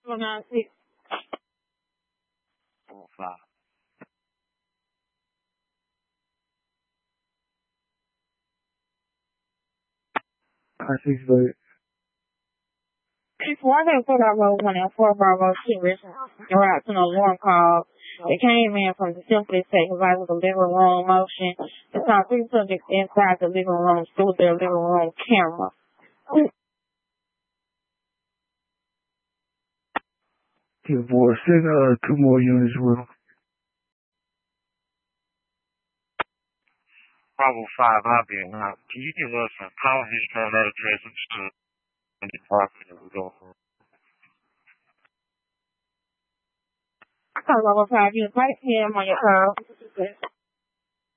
6. Level 5. I 6 vote. 4 Bravo 1 and 4 Bravo 2 Richmond. En route to an alarm call. It came in from the Simply Safe device with a living room motion. It saw 3 subjects inside the living room through their living room camera. 4, send 2 more units with them. Bravo 5, I'll be now. Can you give us a call history on that address to the property that we're going for? Bravo 5, you right here on your call.